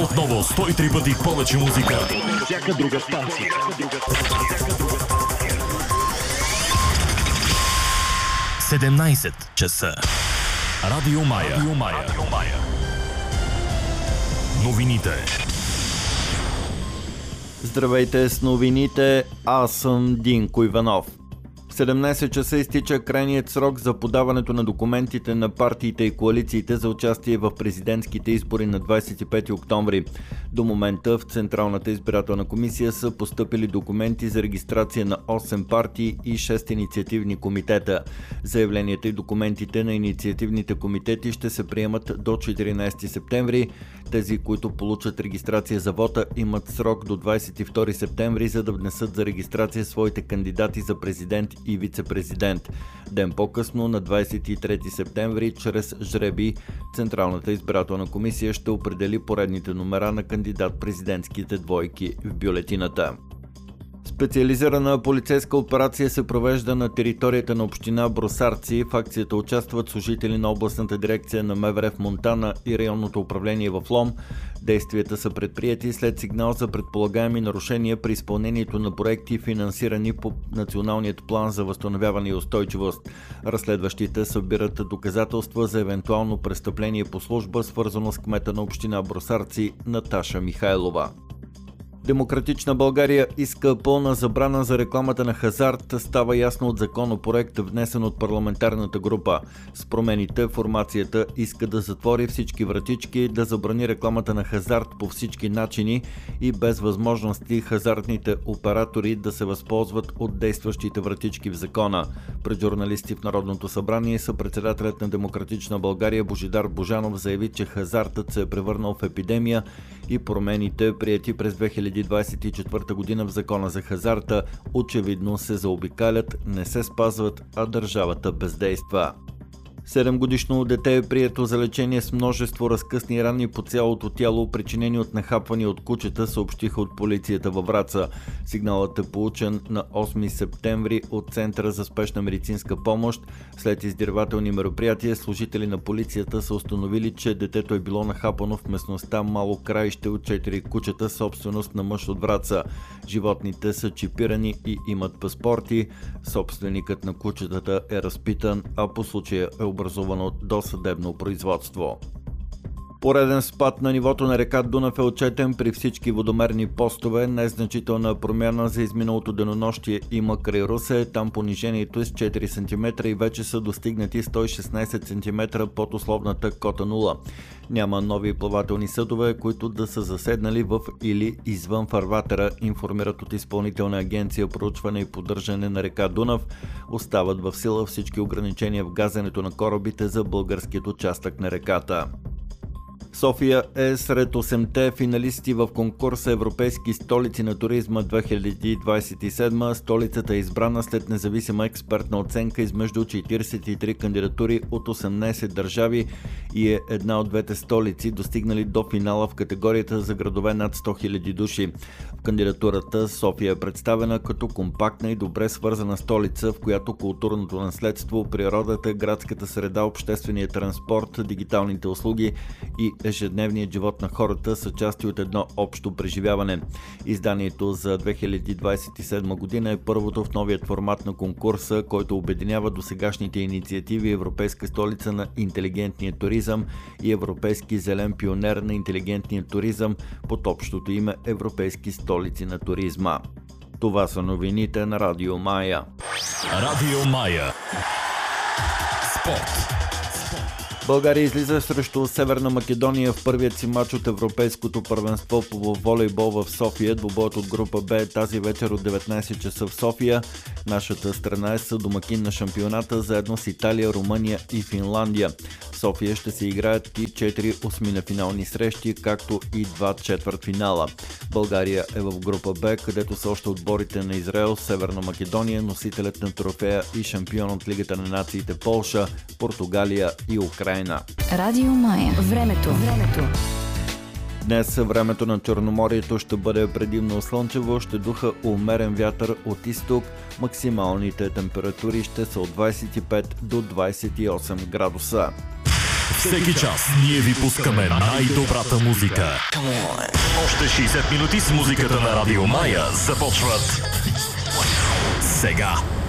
Отново 103 пъти повече музика. Всяка друга станция. 17 часа. Радио Мая. Новините. Здравейте с новините, аз съм Динко Иванов. В 17 часа изтича крайният срок за подаването на документите на партиите и коалициите за участие в президентските избори на 25 октомври. До момента в Централната избирателна комисия са постъпили документи за регистрация на 8 партии и 6 инициативни комитета. Заявленията и документите на инициативните комитети ще се приемат до 14 септември. Тези, които получат регистрация за вота, имат срок до 22 септември, за да внесат за регистрация своите кандидати за президент и вице-президент. Ден по-късно, на 23 септември, чрез жреби, Централната избирателна комисия ще определи поредните номера на кандидат-президентските двойки в бюлетината. Специализирана полицейска операция се провежда на територията на община Бросарци. В акцията участват служители на областната дирекция на МВР в Монтана и районното управление в Лом. Действията са предприяти след сигнал за предполагаеми нарушения при изпълнението на проекти, финансирани по Националният план за възстановяване и устойчивост. Разследващите събират доказателства за евентуално престъпление по служба, свързано с кмета на община Бросарци Наташа Михайлова. Демократична България иска пълна забрана за рекламата на хазарт, става ясно от законопроект, внесен от парламентарната група. С промените формацията иска да затвори всички вратички, да забрани рекламата на хазарт по всички начини и без възможности хазартните оператори да се възползват от действащите вратички в закона. Пред журналисти в Народното събрание съпредседателят на Демократична България Божидар Божанов заяви, че хазартът се е превърнал в епидемия и промените, приети през 2024 година в закона за хазарта, очевидно се заобикалят, не се спазват, а държавата бездейства. 7-годишно дете е прието за лечение с множество разкъсни рани по цялото тяло, причинени от нахапвания от кучета, съобщиха от полицията във Враца. Сигналът е получен на 8 септември от Центъра за спешна медицинска помощ. След издирвателни мероприятия, служители на полицията са установили, че детето е било нахапано в местността Мало краище от 4 кучета, собственост на мъж от Враца. Животните са чипирани и имат паспорти. Собственикът на кучетата е разпитан, а по случая е образувано досъдебно производство. Пореден спад на нивото на река Дунав е отчетен при всички водомерни постове. Незначителна промяна за изминалото денонощие има край Русе. Там понижението е с 4 см и вече са достигнати 116 см под условната кота 0. Няма нови плавателни съдове, които да са заседнали в или извън фарватера, информират от Изпълнителна агенция проучване и поддържане на река Дунав. Остават в сила всички ограничения в газенето на корабите за българският участък на реката. София е сред 8-те финалисти в конкурса Европейски столици на туризма 2027. Столицата е избрана след независима експертна оценка измежду 43 кандидатури от 18 държави и е една от двете столици, достигнали до финала в категорията за градове над 100 000 души. В кандидатурата София е представена като компактна и добре свързана столица, в която културното наследство, природата, градската среда, обществения транспорт, дигиталните услуги и ежедневният живот на хората са части от едно общо преживяване. Изданието за 2027 година е първото в новият формат на конкурса, който обединява досегашните инициативи Европейска столица на интелигентния туризъм и Европейски зелен пионер на интелигентния туризъм под общото име Европейски столици на туризма. Това са новините на Радио Мая. Радио Мая. Спорт. България излиза срещу Северна Македония в първият си матч от Европейското първенство по волейбол в София. Двубоят от група Б тази вечер от 19 часа в София. Нашата страна е съдомакин на шампионата заедно с Италия, Румъния и Финландия. В София ще се играят и 4 осминафинални срещи, както и 2 четвъртфинала. България е в група Б, където са още отборите на Израел, Северна Македония, носителят на трофея и шампион от Лигата на нациите Полша, Португалия и Украйна. Радио Мая. Времето. Днес времето на Черноморието ще бъде предимно слънчево, ще духа умерен вятър от изток. Максималните температури ще са от 25 до 28 градуса. Всеки час ние ви пускаме най-добрата музика. Още 60 минути с музиката на Радио Мая започват сега.